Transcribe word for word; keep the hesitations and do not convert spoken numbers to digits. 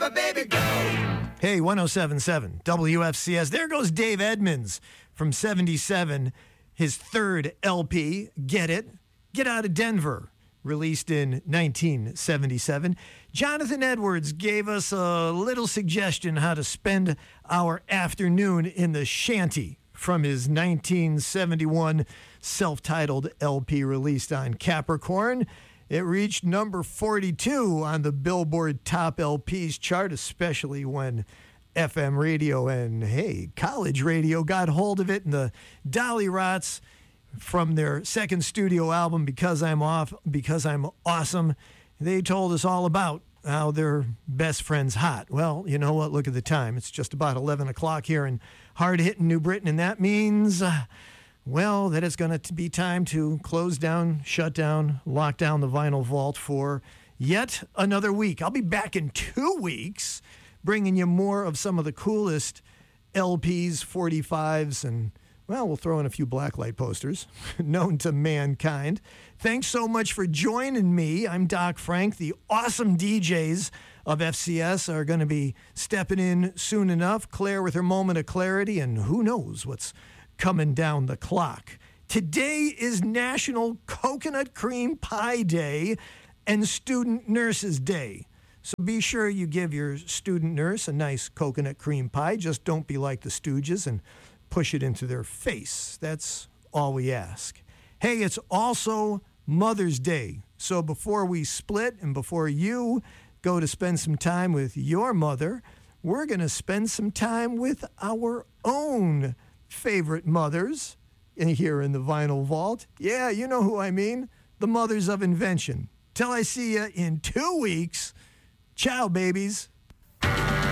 Papa, baby, go. Hey, one oh seven point seven W F C S. There goes Dave Edmunds from seventy-seven, his third L P, Get It, Get Out of Denver, released in nineteen seventy-seven. Jonathan Edwards gave us a little suggestion how to spend our afternoon in the shanty from his nineteen seventy-one self-titled L P released on Capricorn. It reached number forty-two on the Billboard Top L Ps chart, especially when F M radio and, hey, college radio got hold of it. And the Dolly Rots from their second studio album, Because I'm Off, Because I'm Awesome, they told us all about how their best friend's hot. Well, you know what? Look at the time. It's just about eleven o'clock here in hard-hitting New Britain, and that means... Uh, Well, that it's going to be time to close down, shut down, lock down the vinyl vault for yet another week. I'll be back in two weeks bringing you more of some of the coolest L Ps, forty-fives, and, well, we'll throw in a few blacklight posters known to mankind. Thanks so much for joining me. I'm Doc Frank. The awesome D Js of F C S are going to be stepping in soon enough. Claire with her moment of clarity, and who knows what's coming down the clock. Today is National Coconut Cream Pie Day and Student Nurses Day. So be sure you give your student nurse a nice coconut cream pie. Just don't be like the Stooges and push it into their face. That's all we ask. Hey, it's also Mother's Day. So before we split and before you go to spend some time with your mother, we're going to spend some time with our own favorite mothers in here in the Vinyl Vault. Yeah, you know who I mean. The mothers of invention. Till I see you in two weeks. Ciao, babies.